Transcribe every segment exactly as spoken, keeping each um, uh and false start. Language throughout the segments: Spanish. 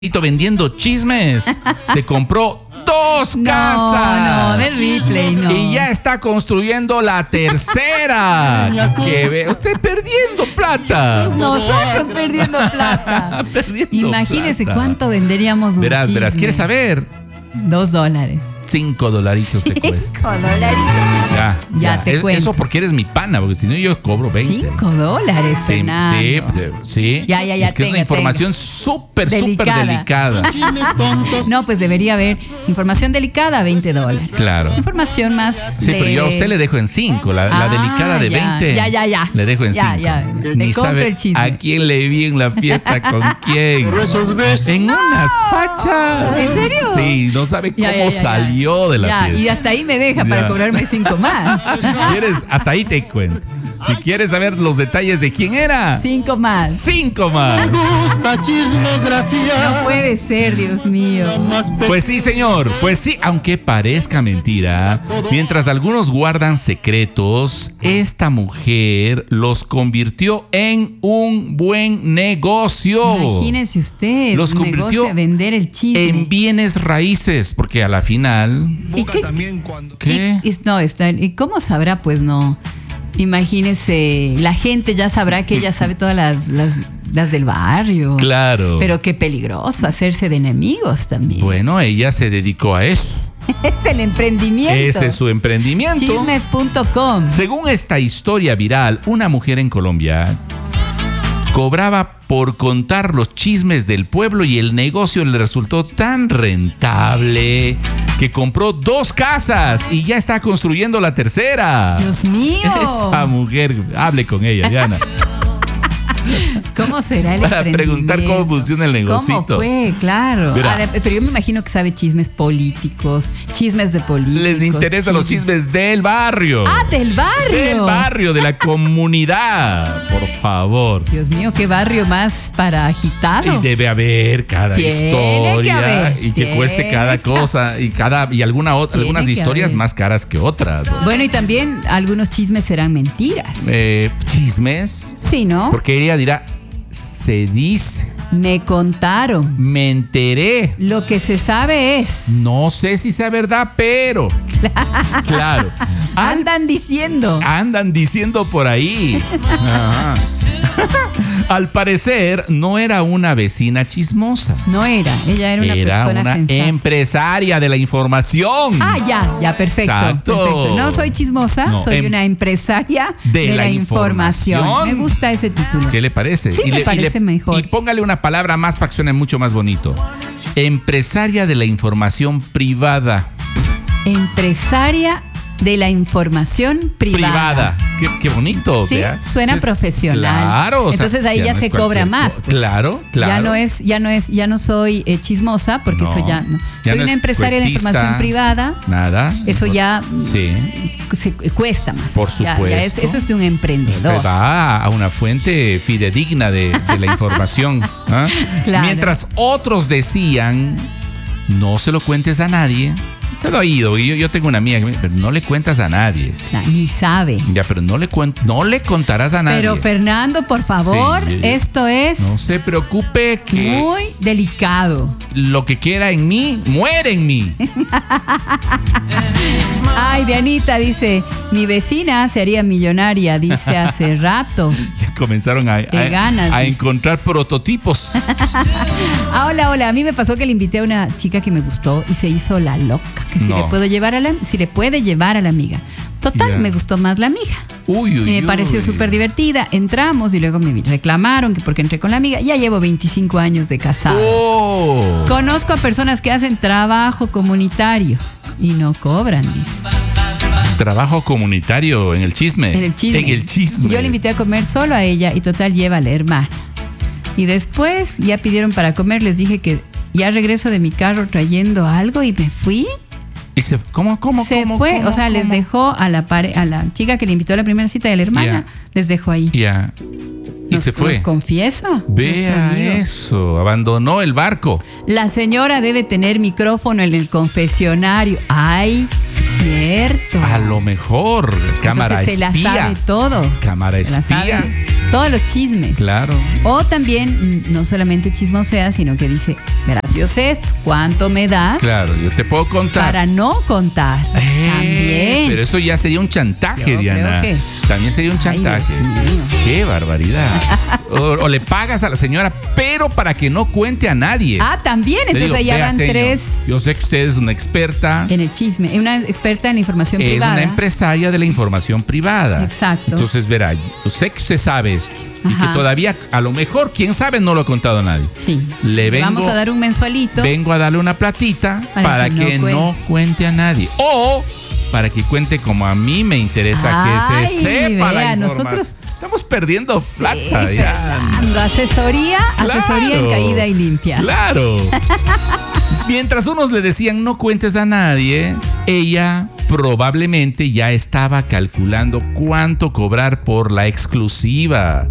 vendiendo chismes. Se compró dos no, casas. No, de Ripley, no. Y ya está construyendo la tercera. Que ve usted perdiendo plata. Nosotros perdiendo plata. perdiendo Imagínese plata. Cuánto venderíamos un Verás, chisme. verás, ¿quieres saber? Dos dólares. Cinco dolaritos te cuesta. Cinco dolaritos. Ya, Ya, ya. te Es- cuento. Eso porque eres mi pana, porque si no yo cobro veinte. Cinco dólares, Sí, Fernando. sí, pues, sí. Ya, ya, ya, Es que tenga, es una información súper, súper Delicada. delicada. No, pues debería haber información delicada, veinte dólares. Claro. Información más. Sí, de... pero yo a usted le dejo en cinco. La, la Ah, delicada de ya, veinte. ya, ya, ya. Le dejo en Ya, cinco. ya. Le Ni compro sabe el chisme. a quién le vi en la fiesta, con quién. En unas fachas. ¿En serio? Sí, no sabe cómo Ya, ya, ya, ya. salió de la Ya, fiesta. y hasta ahí me deja para Ya. cobrarme cinco más. ¿Quieres? Hasta ahí te cuento. Si quieres saber los detalles de quién era, Cinco más. cinco más. No puede ser, Dios mío. Pues sí, señor. Pues sí, aunque parezca mentira, mientras algunos guardan secretos, esta mujer los convirtió en un buen negocio. Imagínese usted. Los un convirtió negocio de vender el chisme. En bienes raíces, porque a la final... ¿Y qué? También cuando... ¿Qué? Y, y- no, está, ¿y cómo sabrá? Pues no. Imagínese, la gente ya sabrá que ella sabe todas las, las, las del barrio. Claro. Pero qué peligroso hacerse de enemigos también. Bueno, ella se dedicó a eso. Es el emprendimiento. Ese es su emprendimiento. Chismes punto com. Según esta historia viral, una mujer en Colombia cobraba por contar los chismes del pueblo y el negocio le resultó tan rentable que compró dos casas y ya está construyendo la tercera. Dios mío. Esa mujer, hable con ella, Diana, ¿Cómo será el para emprendimiento? preguntar cómo funciona el negocito. ¿Cómo fue? Claro. Verá. Ahora, pero yo me imagino que sabe chismes políticos, chismes de políticos. Les interesan los chismes del barrio. Ah, del barrio. Del barrio, de la comunidad, por favor. Dios mío, qué barrio más para agitado. Y debe haber cada Tiene historia que haber, y que tiene cueste cada que cosa y cada y alguna otra, Tiene algunas que historias haber. más caras que otras. Bueno, y también algunos chismes serán mentiras. Eh, chismes, Sí, ¿no? porque ella dirá, se dice, Me contaron. me enteré. Lo que se sabe es. No sé si sea verdad, pero claro, Al- Andan diciendo. andan diciendo por ahí. Ajá. Al parecer no era una vecina chismosa. No era. Ella era una Era persona una sensata. empresaria de la información. Ah, ya, ya, perfecto. Exacto. Perfecto. No soy chismosa, No, soy em- una empresaria de de, la la, información. información. Me gusta ese título. ¿Qué le parece? Sí, me parece mejor. Y póngale una palabra más para que suene mucho más bonito. Empresaria de la información privada. Empresaria de la información privada. Privada. Qué, qué bonito. Sí, vea. suena Es- profesional. Claro. o sea, Entonces ahí ya no se es cobra cualquier más, co- pues. Claro, claro. Ya no es, ya no es, ya no soy eh, chismosa, porque No, eso ya no. ya Soy no una es empresaria de cuentista, información privada. Nada. Eso ya Sí. se cuesta más. Por Ya- ya es- supuesto. eso es de un Usted emprendedor. va a una fuente fidedigna de, de la información. ¿Ah? Claro. Mientras otros decían, no se lo cuentes a nadie. Te lo he oído, yo, yo tengo una amiga que me dice, pero no le cuentas a nadie. Claro, ni sabe. Ya, pero no le, cuen- no le contarás a nadie. Pero Fernando, por favor, Sí, yo- yo- esto es No se preocupe que muy delicado. lo que queda en mí, muere en mí. Ay, Dianita dice, mi vecina se haría millonaria, dice hace rato. Ya comenzaron a, Qué a- ganas, a dice. encontrar prototipos. Ah, hola, hola. A mí me pasó que le invité a una chica que me gustó y se hizo la loca. Que si No. le puedo llevar a la, si le puede llevar a la amiga. Total, Ya. me gustó más la amiga. Uy, uy, Y me pareció uy. súper divertida. Entramos y luego me reclamaron que porque entré con la amiga. Ya llevo veinticinco años de casada. Oh. Conozco a personas que hacen trabajo comunitario y no cobran, dice. Trabajo comunitario en el chisme. En el chisme. En el chisme. Yo le invité a comer solo a ella y total lleva a la hermana. Y después ya pidieron para comer, les dije que ya regreso de mi carro trayendo algo y me fui. Y se, ¿Cómo, cómo, se cómo, fue, cómo, o sea, les cómo? dejó a la pare- a la chica que le invitó a la primera cita de la hermana, Ya. les dejó ahí. Ya. Y Nos- se fue. Nos confiesa. nuestro Vea amigo. eso. Abandonó el barco. La señora debe tener micrófono en el confesionario. Ay, cierto. A lo mejor. Cámara Entonces se espía. la sabe todo. Cámara Se la espía. sabe. Todos los chismes. Claro. O también, no solamente chismosea, sino que dice, verás, yo sé esto, ¿cuánto me das? Claro, yo te puedo contar. Para no contar. Eh, también. Pero eso ya sería un chantaje, Yo Diana. creo que... También sería un chantaje. Ay, Dios mío. Qué barbaridad. O, o le pagas a la señora, pero para que no cuente a nadie. Ah, también. Le Entonces digo, ahí "Vea, van señor, tres yo sé que usted es una experta. en el chisme. Una experta en la información Es privada. una empresaria de la información privada. Exacto. Entonces, verá, yo sé que usted sabe esto. Y Ajá. que todavía, a lo mejor, quién sabe, no lo ha contado a nadie. Sí. Le vengo, vamos a dar un mensualito. Vengo a darle una platita para, Para que, que no no cuente a nadie. O para que cuente como a mí me interesa Ay, que se sepa vea, la información. nosotros- Estamos perdiendo Sí, plata. ya. Fernando, asesoría, asesoría en Claro, caída y limpia. Claro. Mientras unos le decían no cuentes a nadie, ella probablemente ya estaba calculando cuánto cobrar por la exclusiva.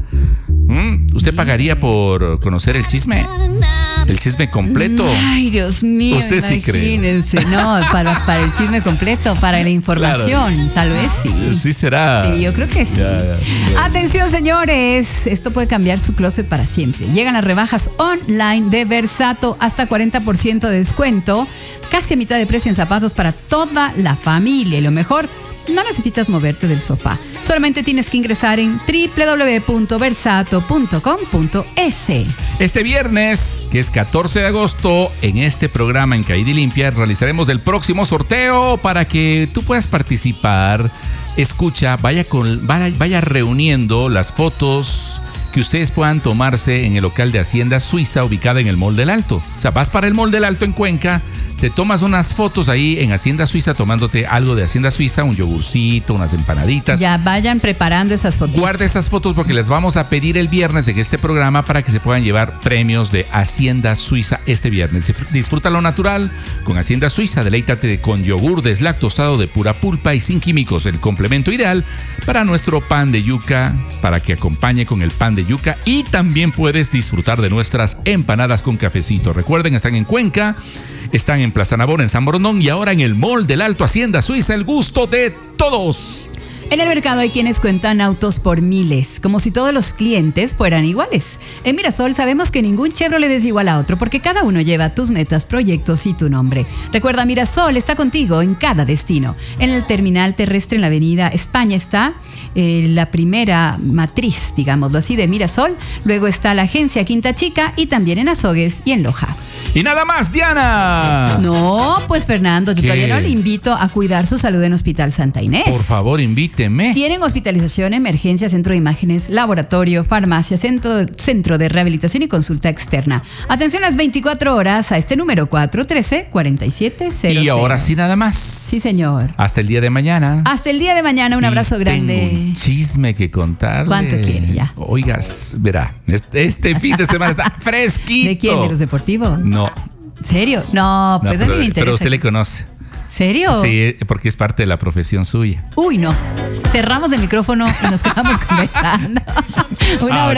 ¿Mm? ¿Usted pagaría por conocer el chisme? El chisme completo. Ay, Dios mío. Usted sí cree. Imagínense. No, para, para el chisme completo, para la información, Claro. tal vez sí. Sí será. Sí, yo creo que sí. Ya, ya. Atención, señores, esto puede cambiar su closet para siempre. Llegan las rebajas online de Versato, hasta cuarenta por ciento de descuento, casi a mitad de precio en zapatos para toda la familia. Y lo mejor, no necesitas moverte del sofá. Solamente tienes que ingresar en doble u doble u doble u punto versato punto com punto es. Este viernes, que es catorce de agosto, en este programa en Caída y Limpia, realizaremos el próximo sorteo para que tú puedas participar. Escucha, vaya, con, vaya, vaya reuniendo las fotos que ustedes puedan tomarse en el local de Hacienda Suiza ubicada en el Mall del Alto. O sea, vas para el Mall del Alto en Cuenca, te tomas unas fotos ahí en Hacienda Suiza tomándote algo de Hacienda Suiza, un yogurcito, unas empanaditas. Ya vayan preparando esas fotos. Guarda esas fotos porque les vamos a pedir el viernes en este programa para que se puedan llevar premios de Hacienda Suiza este viernes. Disfruta lo natural con Hacienda Suiza. Deleítate con yogur deslactosado de pura pulpa y sin químicos, el complemento ideal para nuestro pan de yuca, para que acompañe con el pan de yuca, y también puedes disfrutar de nuestras empanadas con cafecito. Recuerden, están en Cuenca, están en Plaza Navona, en San Borondón, y ahora en el Mall del Alto. Hacienda Suiza, el gusto de todos. En el mercado hay quienes cuentan autos por miles, como si todos los clientes fueran iguales. En Mirasol sabemos que ningún Chevrolet es igual a otro, porque cada uno lleva tus metas, proyectos y tu nombre. Recuerda, Mirasol está contigo en cada destino. En el terminal terrestre en la avenida España está eh, la primera matriz, digámoslo así, de Mirasol. Luego está la agencia Quinta Chica y también en Azogues y en Loja. Y nada más, Diana. No, pues Fernando, yo ¿Qué? todavía no le invito a cuidar su salud en Hospital Santa Inés. Por favor, invíteme. Tienen hospitalización, emergencia, centro de imágenes, laboratorio, farmacia, centro, centro de rehabilitación y consulta externa. Atención las veinticuatro horas a este número cuatro uno tres, cuatro siete cero cero. Y ahora sí, nada más. Sí, señor. Hasta el día de mañana. Hasta el día de mañana, un abrazo Y grande. Tengo un chisme que contarle. ¿Cuánto quiere ya? Oigas, verá, este, este fin de semana está fresquito. ¿De quién? ¿De los deportivos? No. ¿Serio? No, no, pues pero, a mí me interesa. pero usted le conoce. ¿Serio? Sí, porque es parte de la profesión suya. Uy, no. Cerramos el micrófono y nos quedamos conversando. Un abrazo.